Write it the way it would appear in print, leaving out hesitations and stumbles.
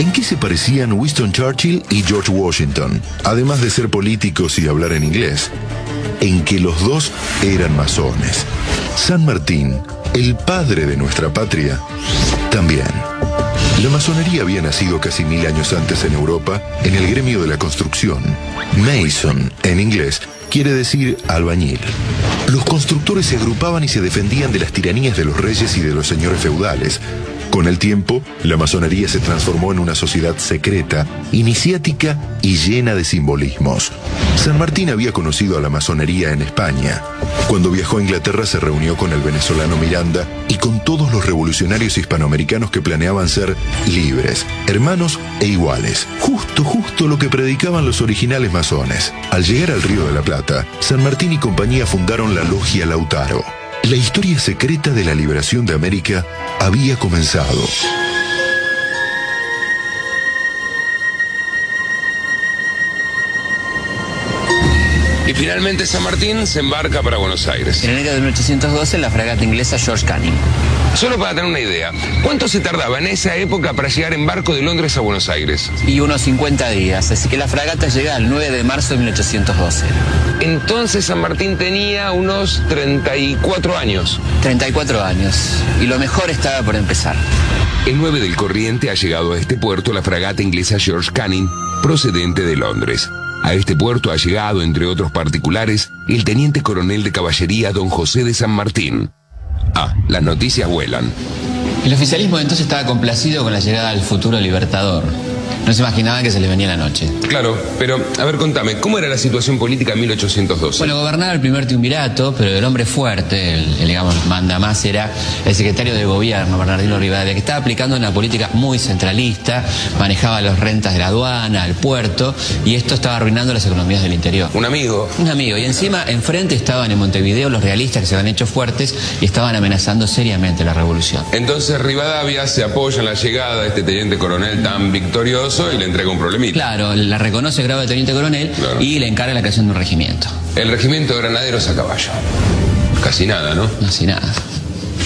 ¿En qué se parecían Winston Churchill y George Washington, además de ser políticos y hablar en inglés? En que los dos eran masones. San Martín, el padre de nuestra patria, también. La masonería había nacido casi 1000 años antes en Europa, en el gremio de la construcción. Mason, en inglés, quiere decir albañil. Los constructores se agrupaban y se defendían de las tiranías de los reyes y de los señores feudales. Con el tiempo, la masonería se transformó en una sociedad secreta, iniciática y llena de simbolismos. San Martín había conocido a la masonería en España. Cuando viajó a Inglaterra se reunió con el venezolano Miranda y con todos los revolucionarios hispanoamericanos que planeaban ser libres, hermanos e iguales. Justo lo que predicaban los originales masones. Al llegar al Río de la Plata, San Martín y compañía fundaron la Logia Lautaro. La historia secreta de la liberación de América había comenzado. Y finalmente San Martín se embarca para Buenos Aires. En enero de 1812, la fragata inglesa George Canning. Solo para tener una idea, ¿cuánto se tardaba en esa época para llegar en barco de Londres a Buenos Aires? Y unos 50 días, así que la fragata llega el 9 de marzo de 1812. Entonces San Martín tenía unos 34 años. 34 años, y lo mejor estaba por empezar. El 9 del Corriente ha llegado a este puerto la fragata inglesa George Canning, procedente de Londres. A este puerto ha llegado, entre otros particulares, el teniente coronel de caballería don José de San Martín. Las noticias vuelan. El oficialismo entonces estaba complacido con la llegada del futuro libertador. No se imaginaba que se le venía la noche. Claro, pero, a ver, contame, ¿cómo era la situación política en 1812? Bueno, gobernaba el primer triunvirato, pero el hombre fuerte, el digamos, manda más, era el secretario de gobierno, Bernardino Rivadavia, que estaba aplicando una política muy centralista, manejaba las rentas de la aduana, el puerto, y esto estaba arruinando las economías del interior. ¿Un amigo? Un amigo, y encima, enfrente estaban en Montevideo los realistas que se habían hecho fuertes y estaban amenazando seriamente la revolución. Entonces Rivadavia se apoya en la llegada de este teniente coronel tan victorioso y le entrega un problemita. Claro, la reconoce el grado de teniente coronel, claro, y le encarga la creación de un regimiento. El regimiento de granaderos a caballo. Casi nada, ¿no? Casi nada.